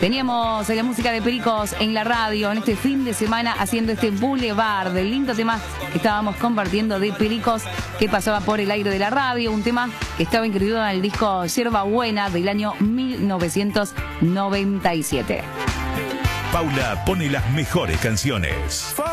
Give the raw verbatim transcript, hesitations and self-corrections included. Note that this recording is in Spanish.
Teníamos la música de Pericos en la radio en este fin de semana haciendo este boulevard del lindo tema que estábamos compartiendo de Pericos que pasaba por el aire de la radio, un tema que estaba incluido en el disco Yerba Buena del año mil novecientos noventa y siete. Paula pone las mejores canciones.